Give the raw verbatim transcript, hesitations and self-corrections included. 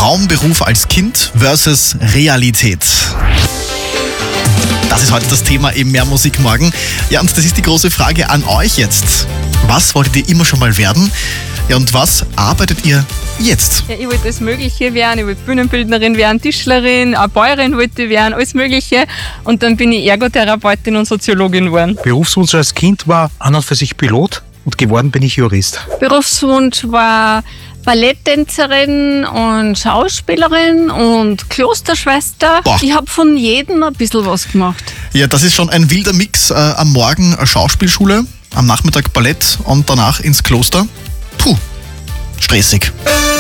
Traumberuf als Kind versus Realität. Das ist heute das Thema im Mehr Musik morgen. Ja, und das ist die große Frage an euch jetzt. Was wolltet ihr immer schon mal werden? Ja, und was arbeitet ihr jetzt? Ja, ich wollte alles Mögliche werden. Ich wollte Bühnenbildnerin werden, Tischlerin, eine Bäuerin wollte ich werden, alles Mögliche. Und dann bin ich Ergotherapeutin und Soziologin geworden. Berufswunsch als Kind war an und für sich Pilot und geworden bin ich Jurist. Berufswunsch war Balletttänzerin und Schauspielerin und Klosterschwester. Boah. Ich habe von jedem ein bisschen was gemacht. Ja, das ist schon ein wilder Mix. Äh, am Morgen eine Schauspielschule, am Nachmittag Ballett und danach ins Kloster. Puh, stressig.